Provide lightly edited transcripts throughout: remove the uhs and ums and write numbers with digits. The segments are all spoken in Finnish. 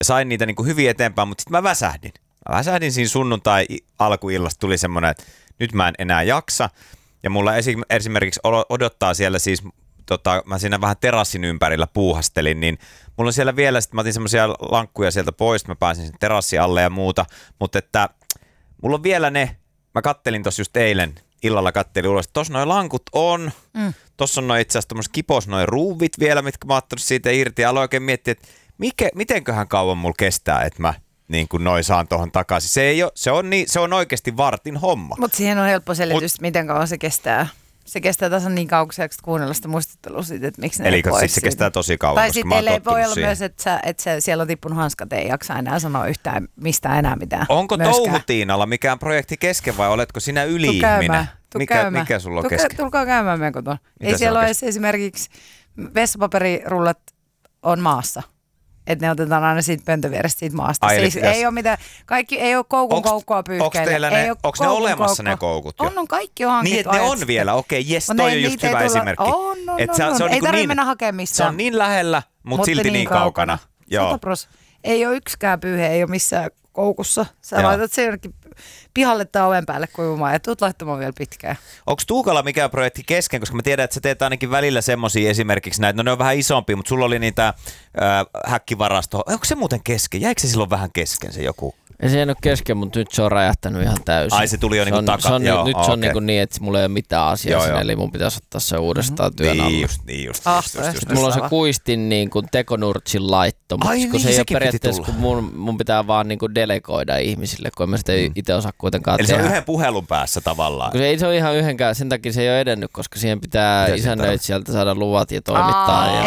sain niitä niin kuin hyvin eteenpäin, mutta sitten mä väsähdin. Mä väsähdin siinä sunnuntai alkuillasta, tuli semmoinen, että nyt mä en enää jaksa. Ja mulla esimerkiksi odottaa siellä siis, mä siinä vähän terassin ympärillä puuhastelin, niin mulla on siellä vielä, sitten mä otin semmoisia lankkuja sieltä pois, mä pääsin sen terassin alle ja muuta, mutta että mulla on vielä ne, mä kattelin tossa just eilen, illalla kattelin ulos, että tossa noi lankut on, tossa on noi itse asiassa tommoset kipos noi ruuvit vielä, mitkä mä oon ottanut siitä irti, ja aloin oikein miettiä, että mitenköhän kauan mulla kestää, että mä niin kuin noin saan tuohon takaisin. Se on oikeasti vartin homma. Mutta siihen on helppo selitys, miten kauan se kestää. Se kestää tasan niin kauan, kun sä kuunnella sitä muistuttelua siitä, että miksi ne eli siis se kestää tosi kauan, tai koska mä oon tottunut voi olla siihen. myös, että siellä on tippunut hanskat, ei jaksa enää sanoa yhtään mistään enää mitään. Onko myöskään. Touhutiinalla mikään projekti kesken vai oletko sinä yli-ihminen? Mikä sulla on kesken? Tulkaa käymään meidän kotona. Ei siellä ole esimerkiksi vessapaperirullat on maassa. Että ne otetaan aina siitä pöntövierestä siitä maasta. Siis ei ole mitään, kaikki ei ole koukua pyyhkeille. Onko ne olemassa ne koukut jo? On kaikki on hankittu. Niin, että ne on vielä. Okei, jes, toi on just hyvä esimerkki. On. Ei tarvitse mennä hakemaan mistään. Se on niin lähellä, mutta silti niin kaukana. 100%. Ei ole yksikään pyyhe, ei ole missään koukussa. Sä laitat sen jonnekin pihalle tai oven päälle kuivumaan ja tuut laittamaan vielä pitkään. Onko Tuukalla mikään projekti kesken, koska mä tiedän, että sä teet ainakin välillä semmosia esimerkiksi näitä, no ne on vähän isompia, mutta sulla oli niitä häkkivarasto. Onko se muuten kesken? Jäikö se silloin vähän kesken se joku? Ei se jäänyt kesken, mutta nyt se on räjähtänyt ihan täysin. Ai se tuli jo niinku takaa. Nyt se on niinku niin, että mulla ei ole mitään asiaa siinä, eli mun pitäisi ottaa se uudestaan työn alle. Niin just. Mulla on se kuistin niinku tekonurtsin laitto, mutta kun se ei ole periaatteessa, kun mun pitää vaan niinku delegoida ihmisille, kun en mä sitä itse osaa kuitenkaan eli tehdä. se on yhden puhelun päässä tavallaan. Kun se ei ole ihan yhdenkään, sen takia se ei ole edennyt, koska siihen pitää isännöitä sieltä saada luvat ja toimittaa ja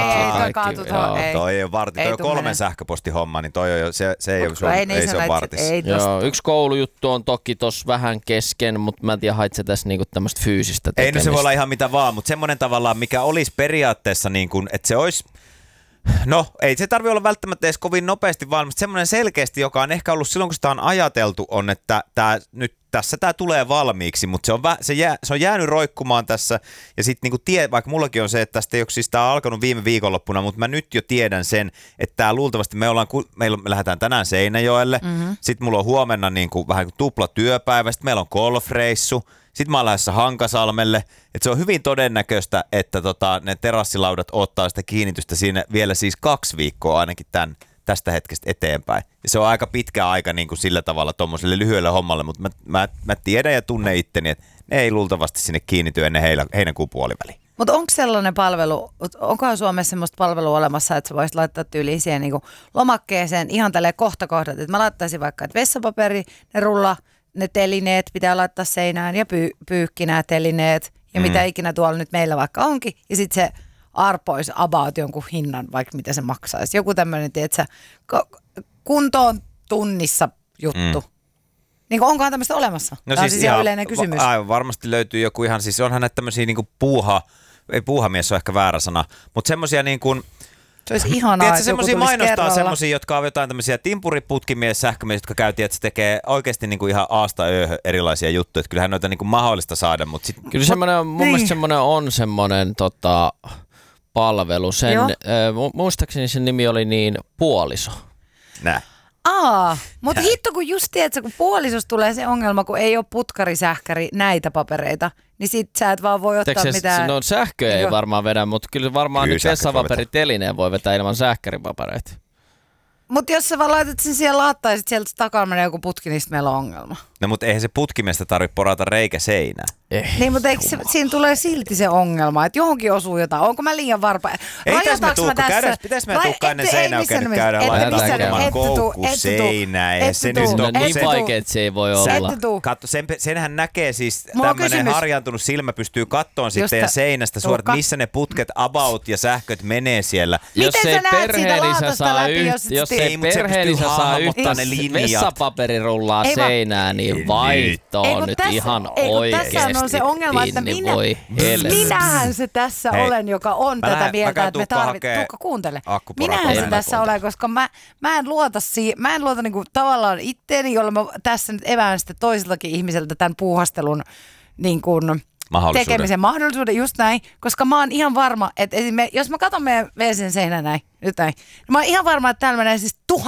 taadot ja kaikki. Toi ei ole varti, toi on 3 sähköpostihomma, niin toi on, se ei ole vartissa. Joo, yksi koulujuttu on toki tossa vähän kesken, mutta mä en tiedä, hait se tässä niinku tämmöistä fyysistä tekemistä. Ei, no se voi olla ihan mitä vaan, mutta semmoinen tavallaan, mikä olisi periaatteessa niin kuin, että se olisi, no ei se tarvitse olla välttämättä edes kovin nopeasti valmis, semmoinen selkeästi, joka on ehkä ollut silloin, kun sitä on ajateltu, on, että tässä tämä tulee valmiiksi, mutta se on jäänyt roikkumaan tässä, ja sitten niinku vaikka mullakin on se, että tästä ei ole siis tämä alkanut viime viikonloppuna, mutta mä nyt jo tiedän sen, että tämä luultavasti me lähdetään tänään Seinäjoelle, sitten mulla on huomenna niinku vähän kuin tupla työpäivä, sitten meillä on golfreissu, sitten mä oon lähdössä Hankasalmelle, että se on hyvin todennäköistä, että ne terassilaudat ottaa sitä kiinnitystä siinä vielä siis 2 viikkoa ainakin tästä hetkestä eteenpäin. Ja se on aika pitkä aika niin kuin sillä tavalla tuommoiselle lyhyelle hommalle, mutta mä tiedän ja tunnen itteni, että ne ei luultavasti sinne kiinnity ennen heinäkuun puoliväliin. Mutta onko sellainen palvelu, onkohan Suomessa semmoista palvelua olemassa, että sä voisit laittaa tyyliin siihen niin kuin lomakkeeseen ihan tälleen kohdat, että mä laittaisin vaikka, että vessapaperi, ne rulla, ne telineet pitää laittaa seinään ja pyyhki nämä telineet ja mitä ikinä tuolla nyt meillä vaikka onkin. Ja sitten se arpoisi about jonkun hinnan, vaikka mitä se maksaisi. Joku tämmöinen, tietsä, kuntoon tunnissa juttu. Niin onkohan tämmöistä olemassa? No tämä on siis ihan yleinen kysymys. Aivan varmasti löytyy joku ihan, siis onhan näitä tämmöisiä niin kuin ei puuhamies on ehkä väärä sana, mutta semmoisia niin kuin se olisi ihanaa, että semmoisia mainostaa semmoisia, jotka on jotain tämmöisiä timpuriputkimies, sähkömies, jotka käytiin, että se tekee oikeasti niinku ihan aasta ööhön erilaisia juttuja. Että kyllähän noita niinku mahdollista saada, mutta sitten kyllä semmoinen, mun mielestä semmoinen on semmoinen palvelu. Muistaakseni sen nimi oli niin Puoliso. Nää. Mutta hitto kun just tiedätkö, kun puolisosta tulee se ongelma, kun ei ole putkari, sähkäri, näitä papereita, niin sit sä et vaan voi ottaa mitään. No sähkö ei varmaan vedä, mutta kyllä varmaan nyt vessapaperitelineen voi vetää ilman sähkäripapereita. Mutta jos sä vaan laitat sen siellä laattaa ja sit sieltä takana menee joku putki, niin meillä on ongelma. No mutta eihän se putkimesta tarvitse porata reikä seinään. Niin, mutta eikö siinä tulee silti se ongelma, että johonkin osuu jotain. Onko mä liian varpa? Ei tässä me Tuukka, pitäis me Tuukka ennen Seinäjokea käydä laittamaan koukku seinään. Niin vaikea, että se ei voi olla. Katso, senhän näkee siis tämmöinen harjaantunut silmä pystyy kattoon sitten seinästä suoraan, missä ne putket about ja sähköt menee siellä. Jos ei perheellisä saa yhtä vessapaperirullaa seinään, niin vaihtoon nyt ihan oikeesti. On se ongelma, että minähän se tässä olen, joka on tätä mieltä, että me tarvitaan. Tuukka, kuuntele. Minähän se tässä olen, koska mä en luota niinku tavallaan itteeni, jolla mä tässä nyt evään sitten toiseltakin ihmiseltä tämän puuhastelun niin kuin tekemisen mahdollisuuden, just näin, koska mä oon ihan varma, että jos mä katson meidän WC:n seinään näin, nyt näin, niin mä oon ihan varma, että täällä menee siis 1000